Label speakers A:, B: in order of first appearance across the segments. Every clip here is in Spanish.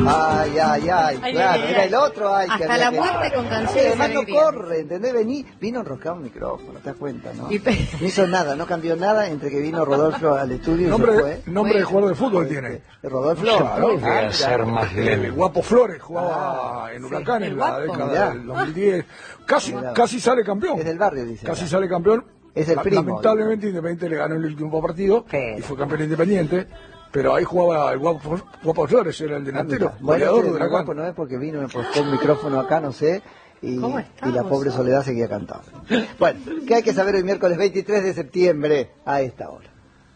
A: Ay, claro, era el otro, ay,
B: hasta la muerte con canciones.
A: Además no corre, ¿entendés? Vino enroscado un micrófono, ¿te das cuenta, no? No hizo nada, no cambió nada entre que vino Rodolfo al estudio y se fue.
C: Nombre de jugador de fútbol tiene.
A: Rodolfo.
C: Claro, ser más leve. Guapo Flores jugaba en Huracán en la década del 2010. Casi sale campeón.
A: Es del barrio, dice.
C: Casi sale campeón.
A: Es el primo.
C: Lamentablemente Independiente le ganó el último partido y fue campeón Independiente. Pero ahí jugaba el Guapo Flores, era el delantero, goleador de Huracán.
A: Guapo no es porque vino y puso un micrófono acá, no sé, y la pobre Soledad seguía cantando. Bueno, ¿qué hay que saber hoy miércoles 23 de septiembre a esta hora?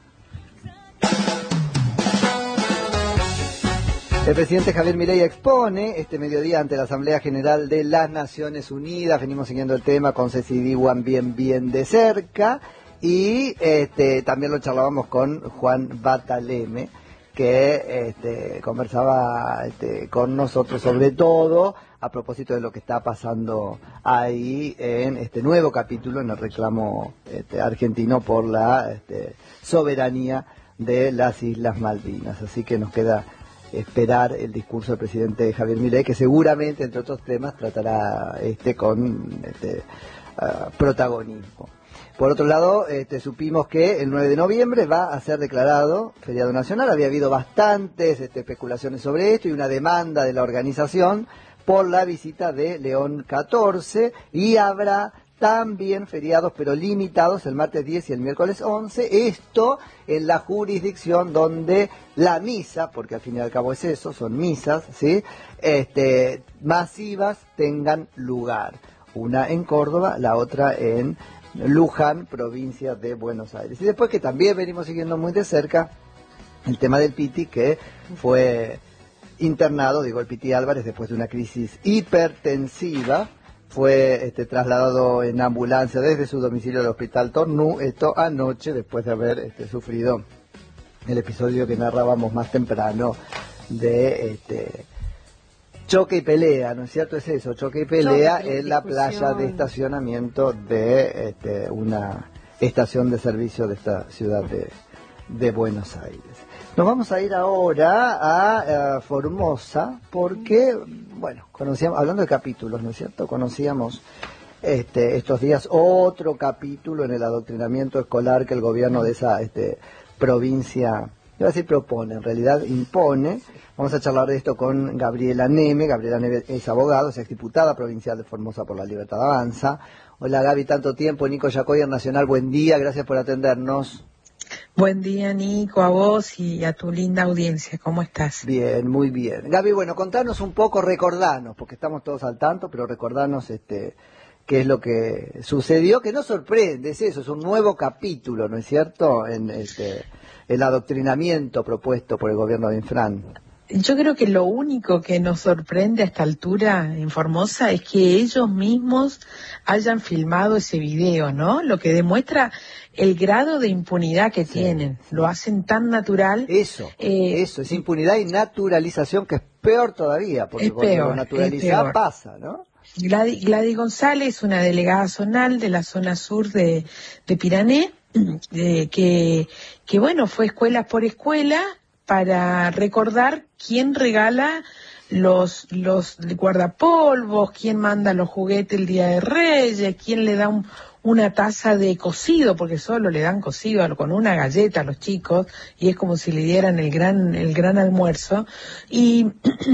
A: El presidente Javier Milei expone este mediodía ante la Asamblea General de las Naciones Unidas. Venimos siguiendo el tema con Ceci Diwan bien de cerca. Y también lo charlábamos con Juan Bataleme, que conversaba con nosotros sobre todo a propósito de lo que está pasando ahí en este nuevo capítulo en el reclamo argentino por la soberanía de las Islas Malvinas. Así que nos queda esperar el discurso del presidente Javier Milei, que seguramente, entre otros temas, tratará con protagonismo. Por otro lado, supimos que el 9 de noviembre va a ser declarado feriado nacional. Había habido bastantes especulaciones sobre esto y una demanda de la organización por la visita de León XIV, y habrá también feriados pero limitados el martes 10 y el miércoles 11, esto en la jurisdicción donde la misa, porque al fin y al cabo es eso, son misas, ¿sí? Masivas tengan lugar. Una en Córdoba, la otra en Luján, provincia de Buenos Aires. Y después, que también venimos siguiendo muy de cerca, el tema del Piti, que fue internado, el Piti Álvarez, después de una crisis hipertensiva, fue trasladado en ambulancia desde su domicilio al Hospital Tornú, esto anoche, después de haber sufrido el episodio que narrábamos más temprano de choque y pelea, ¿no es cierto? Es eso, choque y pelea en la playa de estacionamiento de una estación de servicio de esta ciudad de Buenos Aires. Nos vamos a ir ahora a Formosa porque, bueno, conocíamos, hablando de capítulos, ¿no es cierto? Conocíamos estos días otro capítulo en el adoctrinamiento escolar que el gobierno de esa provincia, iba a decir propone, en realidad impone. Vamos a charlar de esto con Gabriela Neme. Gabriela Neme es abogado, es exdiputada provincial de Formosa por la Libertad Avanza. Hola Gaby, tanto tiempo. Nico Yacoy en Nacional, buen día, gracias por atendernos.
D: Buen día, Nico, a vos y a tu linda audiencia, ¿cómo estás?
A: Bien, muy bien. Gaby, bueno, contanos un poco, recordanos, porque estamos todos al tanto, pero recordanos qué es lo que sucedió, que no sorprende, es eso, es un nuevo capítulo, ¿no es cierto?, en el adoctrinamiento propuesto por el gobierno de Infran.
D: Yo creo que lo único que nos sorprende a esta altura en Formosa es que ellos mismos hayan filmado ese video, ¿no? Lo que demuestra el grado de impunidad que tienen. Lo hacen tan natural.
A: Eso, es impunidad y naturalización, que es peor todavía, porque cuando lo naturalizás pasa, ¿no?
D: Gladys González, una delegada zonal de la zona sur de Pirané, que bueno, fue escuela por escuela para recordar quién regala los guardapolvos, quién manda los juguetes el Día de Reyes, quién le da una taza de cocido, porque solo le dan cocido con una galleta a los chicos, y es como si le dieran el gran almuerzo. Y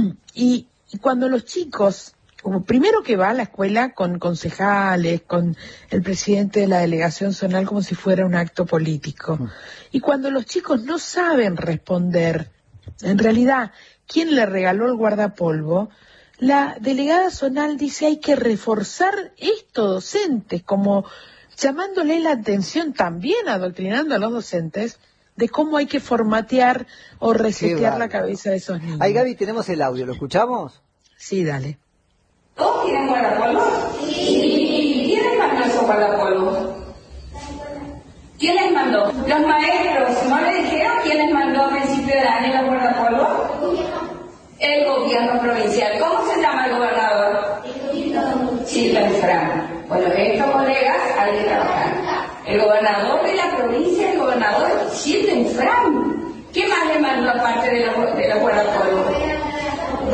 D: cuando los chicos, como primero que va a la escuela con concejales, con el presidente de la delegación zonal, como si fuera un acto político. Y cuando los chicos no saben responder, en realidad, ¿quién le regaló el guardapolvo? La delegada zonal dice hay que reforzar esto, docentes, como llamándole la atención también, adoctrinando a los docentes, de cómo hay que formatear o resetear la cabeza de esos niños.
A: Ahí, Gaby, tenemos el audio, ¿lo escuchamos?
D: Sí, dale.
E: ¿Todos tienen guardapolvos? Sí. ¿Quién les mandó esos guardapolvos? ¿Quién les mandó? ¿Los maestros no le dijeron quién les mandó a principio de año los guardapolvos? El gobierno provincial. ¿Cómo se llama el gobernador? Chilo Infran. Bueno, estos colegas hay que trabajar. El gobernador de la provincia, el gobernador Chilo Infran. ¿Qué más le mandó aparte de los guardapolvos?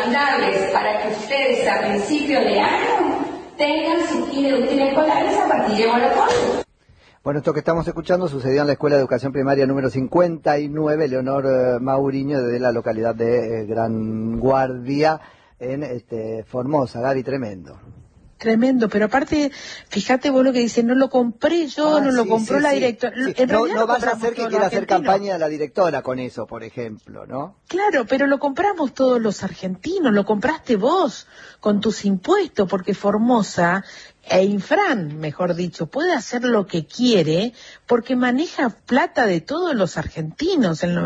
E: mandarles para que ustedes a principios de año tengan su kit de útiles escolares a partir de Guaracondo.
A: Bueno, esto que estamos escuchando sucedió en la Escuela de Educación Primaria número 59, Leonor Mauriño, de la localidad de Gran Guardia, en Formosa. Gaby, tremendo.
D: Tremendo, pero aparte, fíjate vos lo que dice, no lo compré yo, no lo compró la directora.
A: Sí. No vaya a ser que quiera hacer campaña de la directora con eso, por ejemplo, ¿no?
D: Claro, pero lo compramos todos los argentinos, lo compraste vos con tus impuestos, porque Formosa e Infran, mejor dicho, puede hacer lo que quiere porque maneja plata de todos los argentinos. El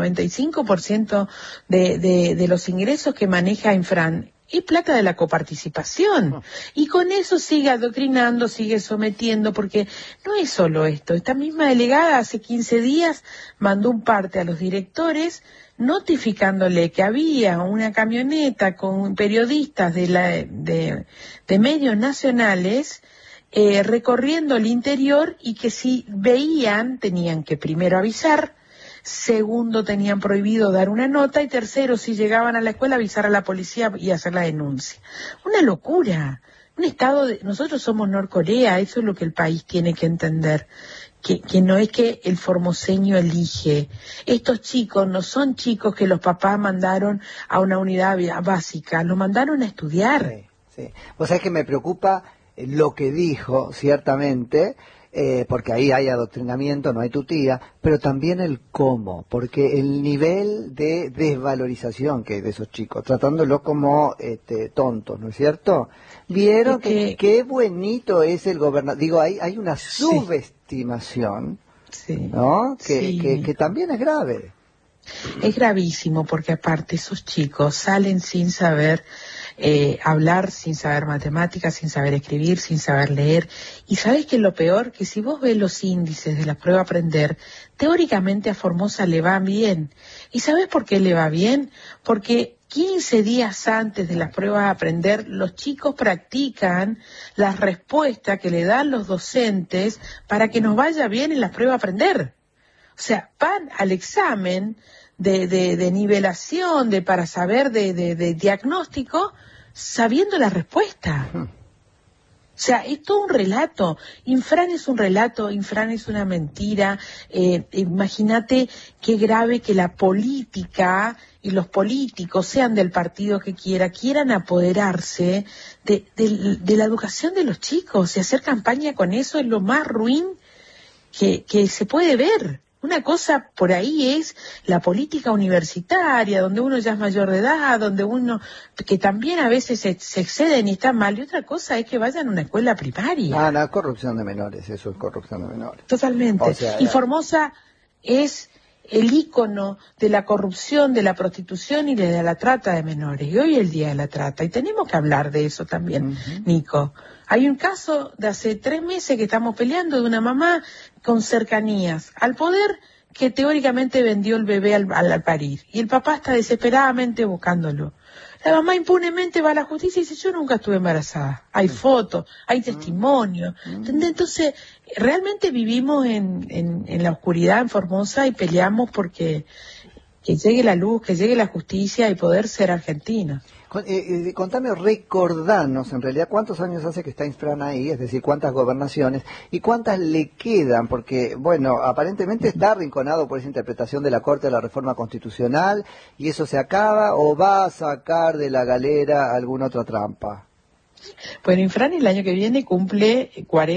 D: 95% de los ingresos que maneja Infran es plata de la coparticipación. Y con eso sigue adoctrinando, sigue sometiendo, porque no es solo esto. Esta misma delegada hace 15 días mandó un parte a los directores notificándole que había una camioneta con periodistas de medios nacionales recorriendo el interior, y que si veían tenían que primero avisar, segundo tenían prohibido dar una nota, y tercero, si llegaban a la escuela, avisar a la policía y hacer la denuncia. Una locura. Un estado nosotros somos Norcorea, eso es lo que el país tiene que entender. Que no es que el formoseño elige. Estos chicos no son chicos que los papás mandaron a una unidad básica, los mandaron a estudiar.
A: Sí. Vos sabés que me preocupa lo que dijo, ciertamente, porque ahí hay adoctrinamiento, no hay tutía, pero también el cómo, porque el nivel de desvalorización que hay de esos chicos, tratándolos como tontos, ¿no es cierto? Vieron que qué bonito es el gobernador. Digo, hay una subestimación, ¿no? Que también es grave.
D: Es gravísimo, porque aparte esos chicos salen sin saber hablar, sin saber matemáticas, sin saber escribir, sin saber leer. Y ¿sabes qué es lo peor? Que si vos ves los índices de la prueba Aprender, teóricamente a Formosa le va bien. ¿Y sabes por qué le va bien? Porque 15 días antes de las pruebas Aprender, los chicos practican las respuestas que le dan los docentes para que nos vaya bien en las pruebas Aprender. O sea, van al examen de nivelación, para saber de diagnóstico, sabiendo la respuesta. O sea, es todo un relato. Infran es un relato, Infran es una mentira. Imagínate qué grave que la política y los políticos, sean del partido que quieran apoderarse de la educación de los chicos, y hacer campaña con eso es lo más ruin que se puede ver. Una cosa por ahí es la política universitaria, donde uno ya es mayor de edad, donde uno, que también a veces se exceden y está mal, y otra cosa es que vayan a una escuela primaria.
A: La corrupción de menores, eso es corrupción de menores.
D: Totalmente. O sea, y Formosa es el ícono de la corrupción, de la prostitución y de la trata de menores. Y hoy es el día de la trata, y tenemos que hablar de eso también, Nico. Hay un caso de hace 3 meses que estamos peleando, de una mamá con cercanías al poder, que teóricamente vendió el bebé al parir. Y el papá está desesperadamente buscándolo. La mamá impunemente va a la justicia y dice: yo nunca estuve embarazada. Hay fotos, hay testimonio. Entonces, realmente vivimos en la oscuridad en Formosa, y peleamos porque que llegue la luz, que llegue la justicia y poder ser argentinos.
A: Contame, recordanos en realidad cuántos años hace que está Infran ahí, es decir, cuántas gobernaciones y cuántas le quedan, porque, bueno, aparentemente está arrinconado por esa interpretación de la Corte de la Reforma Constitucional, y eso se acaba, o va a sacar de la galera alguna otra trampa.
D: Bueno, Infran el año que viene cumple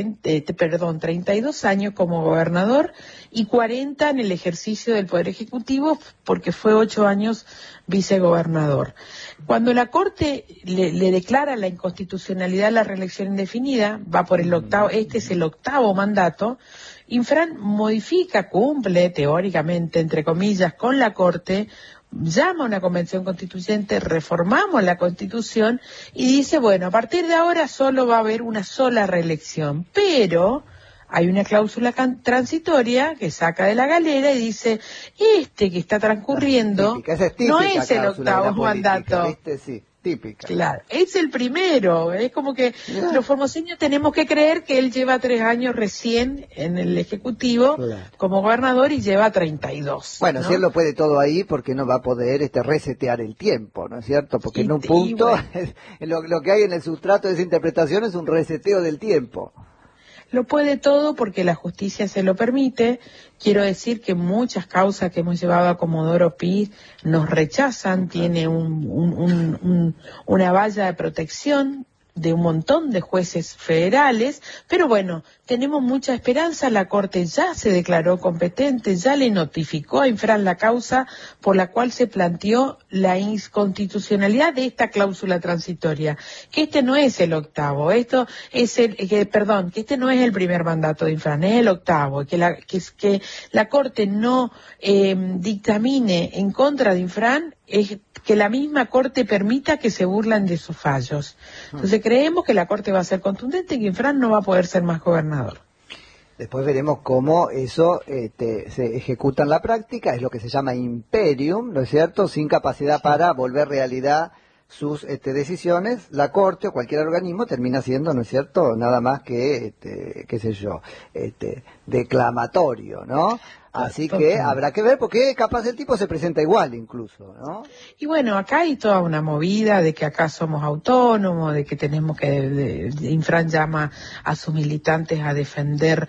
D: 32 años como gobernador y 40 en el ejercicio del Poder Ejecutivo, porque fue 8 años vicegobernador. Cuando la Corte le declara la inconstitucionalidad de la reelección indefinida, va por el octavo, este es el 8º mandato, Infran modifica, cumple teóricamente, entre comillas, con la Corte, llama a una convención constituyente, reformamos la Constitución y dice, bueno, a partir de ahora solo va a haber una sola reelección, pero hay una cláusula transitoria que saca de la galera y dice, que está transcurriendo
A: es típica,
D: no es el 8º mandato.
A: Sí. típica.
D: Claro, es el primero, es como que los formoseños tenemos que creer que él lleva 3 años recién en el Ejecutivo como gobernador y lleva 32.
A: Bueno,
D: ¿no?
A: si él lo puede todo ahí, porque no va a poder resetear el tiempo, ¿no es cierto? Porque en un punto, lo que hay en el sustrato de esa interpretación es un reseteo del tiempo.
D: Lo puede todo porque la justicia se lo permite. Quiero decir que muchas causas que hemos llevado a Comodoro Pi nos rechazan, tiene una valla de protección de un montón de jueces federales, pero bueno, tenemos mucha esperanza. La Corte ya se declaró competente, ya le notificó a Infran la causa por la cual se planteó la inconstitucionalidad de esta cláusula transitoria, que este no es el octavo, que este no es el primer mandato de Infran, es el octavo, que la Corte no dictamine en contra de Infran, es que la misma Corte permita que se burlan de sus fallos. Entonces creemos que la Corte va a ser contundente y que Infran no va a poder ser más gobernador.
A: Después veremos cómo eso se ejecuta en la práctica, es lo que se llama imperium, ¿no es cierto?, sin capacidad para volver realidad sus decisiones. La Corte o cualquier organismo termina siendo, ¿no es cierto?, nada más que, qué sé yo, declamatorio, ¿no? Así que habrá que ver, porque capaz el tipo se presenta igual incluso, ¿no?
D: Y bueno, acá hay toda una movida de que acá somos autónomos, de que tenemos que, Infran llama a sus militantes a defender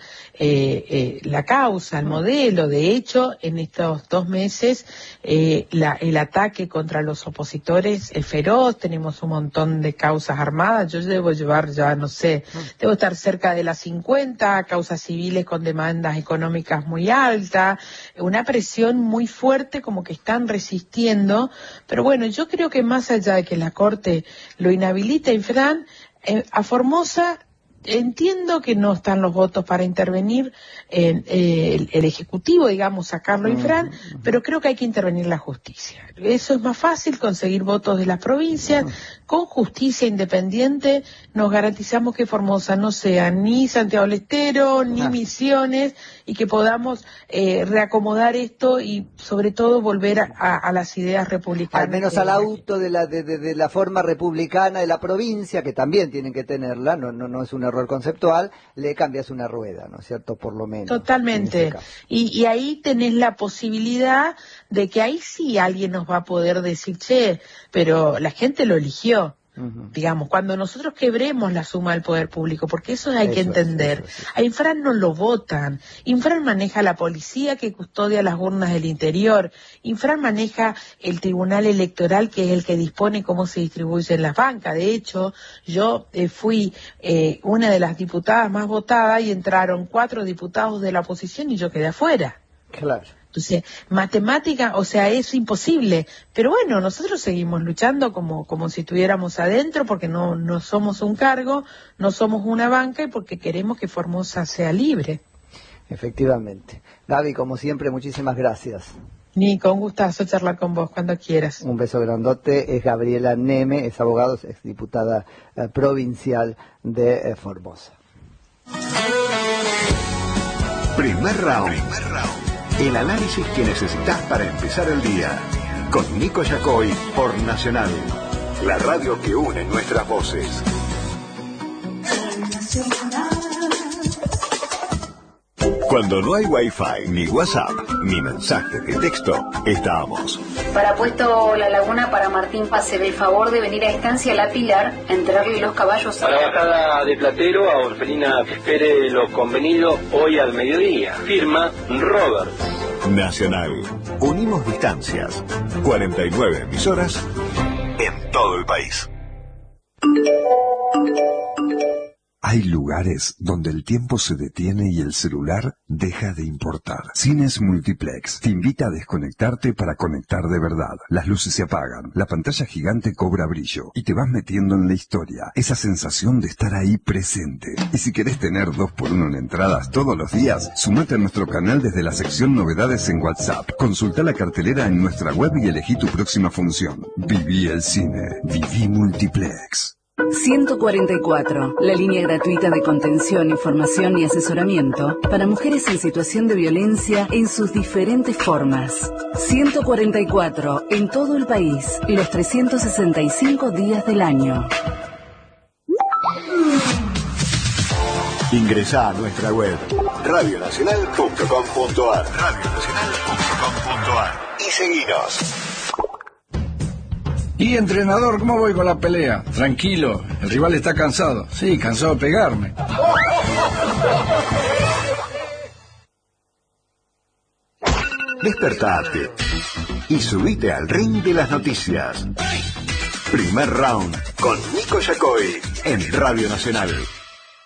D: la causa, el modelo. De hecho, en estos 2 meses, el ataque contra los opositores es feroz, tenemos un montón de causas armadas. Yo debo llevar ya, no sé, debo estar cerca de las 50 causas civiles con demandas económicas muy altas, una presión muy fuerte, como que están resistiendo. Pero bueno, yo creo que más allá de que la Corte lo inhabilita, Infran, a Formosa entiendo que no están los votos para intervenir en el Ejecutivo, digamos, sacarlo Infran, pero creo que hay que intervenir la justicia. Eso es más fácil, conseguir votos de las provincias. Con justicia independiente nos garantizamos que Formosa no sea ni Santiago del Estero, ni Misiones, y que podamos reacomodar esto y sobre todo volver a las ideas republicanas.
A: Al menos al auto de la forma republicana de la provincia, que también tienen que tenerla, no es un error conceptual, le cambias una rueda, ¿no es cierto?, por lo menos.
D: Totalmente. Y ahí tenés la posibilidad de que ahí sí alguien nos va a poder decir, che, pero la gente lo eligió. Digamos, cuando nosotros quebremos la suma del poder público, porque eso hay que entender. A Infran no lo votan. Infran maneja la policía que custodia las urnas del interior. Infran maneja el tribunal electoral, que es el que dispone cómo se distribuyen las bancas. De hecho, yo fui una de las diputadas más votadas y entraron 4 diputados de la oposición y yo quedé afuera.
A: Claro.
D: Entonces, matemática, o sea, es imposible. Pero bueno, nosotros seguimos luchando como si estuviéramos adentro, porque no somos un cargo, no somos una banca y porque queremos que Formosa sea libre.
A: Efectivamente. Gaby, como siempre, muchísimas gracias.
D: Nico, un gustazo charlar con vos cuando quieras.
A: Un beso grandote. Es Gabriela Neme, es abogada, es diputada provincial de Formosa.
B: Primer round. El análisis que necesitas para empezar el día. Con Nico Yacoy por Nacional. La radio que une nuestras voces. Cuando no hay Wi-Fi, ni WhatsApp, ni mensaje de texto, estamos.
F: Para Puesto La Laguna, para Martín Paz, se ve el favor de venir a Estancia La Pilar, entregarle los caballos
G: a la bajada de Platero, a Orfelina que espere lo convenido hoy al mediodía. Firma Robert.
B: Nacional. Unimos distancias. 49 emisoras en todo el país.
H: Hay lugares donde el tiempo se detiene y el celular deja de importar. Cines Multiplex te invita a desconectarte para conectar de verdad. Las luces se apagan, la pantalla gigante cobra brillo y te vas metiendo en la historia. Esa sensación de estar ahí presente. Y si querés tener 2x1 en entradas todos los días, sumate a nuestro canal desde la sección Novedades en WhatsApp. Consulta la cartelera en nuestra web y elegí tu próxima función. Viví el cine. Viví Multiplex.
I: 144, la línea gratuita de contención, información y asesoramiento para mujeres en situación de violencia en sus diferentes formas. 144, en todo el país, los 365 días del año.
B: Ingresá a nuestra web radionacional.com.ar y seguinos.
C: Y entrenador, ¿cómo voy con la pelea? Tranquilo, el rival está cansado. Sí, cansado de pegarme.
B: Despertate y subite al ring de las noticias. Primer round con Nico Yacoy en Radio Nacional.